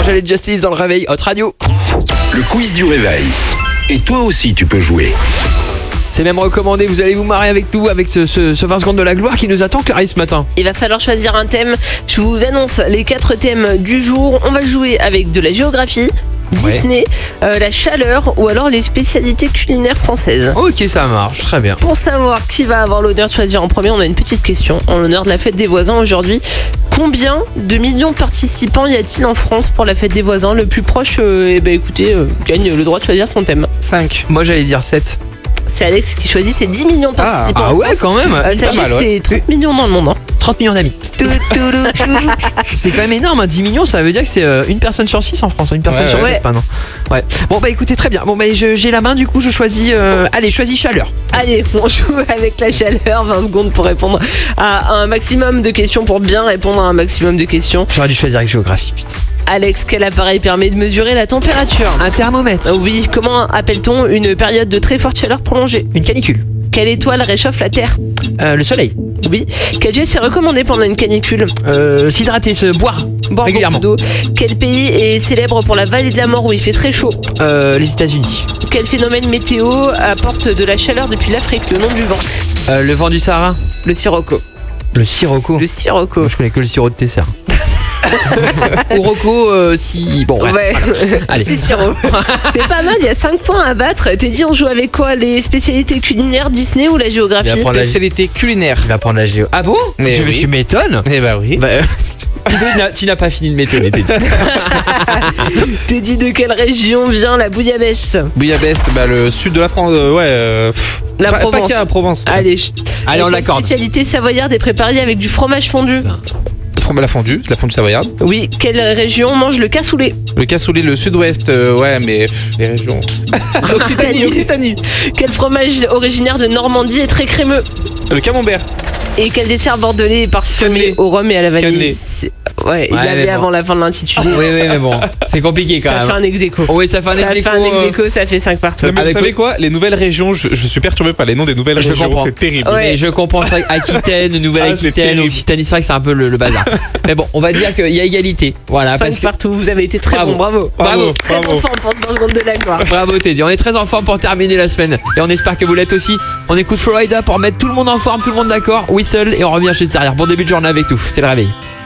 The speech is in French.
Angèle et Justice dans le réveil Hot Radio. Le quiz du réveil. Et toi aussi, tu peux jouer. C'est même recommandé, vous allez vous marrer avec nous, avec ce 20 secondes de la gloire qui nous attend, Clarisse, ce matin. Il va falloir choisir un thème. Je vous annonce les 4 thèmes du jour. On va jouer avec de la géographie, Disney, la chaleur ou alors les spécialités culinaires françaises. Ok, ça marche, très bien. Pour savoir qui va avoir l'honneur de choisir en premier, on a une petite question en l'honneur de la fête des voisins aujourd'hui. Combien de millions de participants y a-t-il en France pour la fête des voisins? Le plus proche, gagne le droit de choisir son thème. 5. Moi, j'allais dire 7. C'est Alex qui choisit, c'est 10 millions de participants. Ah ouais, quand même. Sachez que c'est 30 millions dans le monde. 30 millions d'amis. C'est quand même énorme, 10 millions, ça veut dire que c'est une personne sur 6 en France, une personne sur 7 maintenant. Ouais. Bon bah écoutez, très bien. Bon bah j'ai la main, du coup je choisis. Allez, choisis chaleur. Allez, on joue avec la chaleur, 20 secondes pour répondre à un maximum de questions, pour bien répondre à un maximum de questions. J'aurais dû choisir avec géographie, putain. Alex, quel appareil permet de mesurer la température? Un thermomètre. Oui, comment appelle-t-on une période de très forte chaleur prolongée? Une canicule. Quelle étoile réchauffe la Terre? Le soleil. Oui. Quel geste est recommandé pendant une canicule? S'hydrater, se boire régulièrement. D'eau. Quel pays est célèbre pour la vallée de la mort où il fait très chaud? Les États-Unis. Quel phénomène météo apporte de la chaleur depuis l'Afrique? Le nom du vent. Le vent du Sahara. Le sirocco. Le sirocco. Le sirocco. Moi, je connais que le sirop de Tesser. Ou Rocco, si. Bon, ouais. Allez. Si, sirop. C'est pas mal, il y a 5 points à battre. T'es dit, on joue avec quoi? Les spécialités culinaires, Disney ou la géographie? Spécialité culinaire. Il va prendre la géo. Ah bon? Tu m'étonnes. Eh bah oui. Tu n'as pas fini de m'étonner, Teddy. Teddy, de quelle région vient la bouillabaisse? Bouillabaisse, le sud de la France, la Provence. Pas Provence. Allez, on l'accorde. La spécialité savoyarde est préparée avec du fromage fondu. La fondue savoyarde. Oui, quelle région mange le cassoulet? Le cassoulet, le sud-ouest, mais les régions. Occitanie. Quel fromage originaire de Normandie est très crémeux? Le camembert. Et quel dessert bordelais est parfumé au rhum et à la vanille? Ouais, il l'avait avant la fin de l'intitulé. Oui, mais bon, c'est compliqué quand même. Ça fait un ex-aequo. Oui, ça fait un ex-aequo. Ça fait 5 partout. Vous savez quoi? Les nouvelles régions, je suis perturbé par les noms des nouvelles régions. C'est terrible. Ouais. Mais je comprends ça. Aquitaine, Nouvelle-Aquitaine, Occitanie, c'est vrai que c'est un peu le bazar. Mais bon, on va dire qu'il y a égalité. Voilà. 5 partout, vous avez été très bon, bravo. Très en forme pour ce 20 secondes de la gloire. Bravo Teddy, on est très en forme pour terminer la semaine. Et on espère que vous l'êtes aussi. On écoute Florida pour mettre tout le monde en forme, tout le monde d'accord. Whistle et on revient juste derrière. Bon début de journée avec tout. C'est le réveil.